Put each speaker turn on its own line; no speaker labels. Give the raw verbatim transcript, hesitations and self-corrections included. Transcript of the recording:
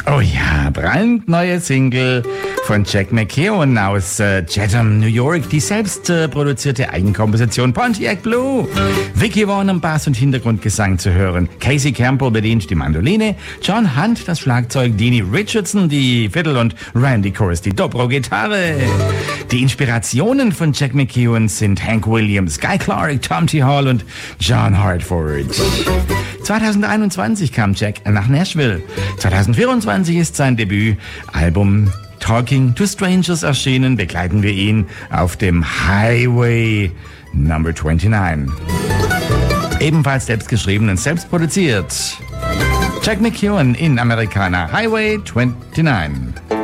Oh ja, brandneue Single von Jack McKeown aus äh, Chatham, New York. Die selbst äh, produzierte Eigenkomposition Pontiac Blue. Vicky Vaughan am Bass und Hintergrundgesang zu hören. Casey Campbell bedient die Mandoline. John Hunt das Schlagzeug. Deanie Richardson die Fiddle und Randy Chorus die Dobro-Gitarre. Die Inspirationen von Jack McKeown sind Hank Williams, Guy Clark, Tom T. Hall und John Hartford. zwanzig einundzwanzig kam Jack nach Nashville. zwanzig vierundzwanzig ist sein Debütalbum Talking to Strangers erschienen. Begleiten wir ihn auf dem Highway Number neunundzwanzig. Ebenfalls selbst geschrieben und selbst produziert. Jack McKeown in Americana Highway neunundzwanzig.